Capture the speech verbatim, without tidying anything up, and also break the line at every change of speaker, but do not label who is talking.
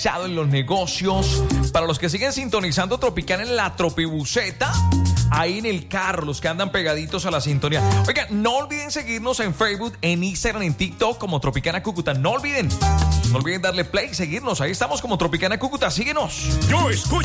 en los negocios. Para los que siguen sintonizando Tropicana en la Tropibuceta, ahí en el carro, los que andan pegaditos a la sintonía. Oigan, no olviden seguirnos en Facebook, en Instagram, en TikTok como Tropicana Cúcuta. No olviden, no olviden darle play, seguirnos. Ahí estamos como Tropicana Cúcuta. Síguenos.
Yo escucho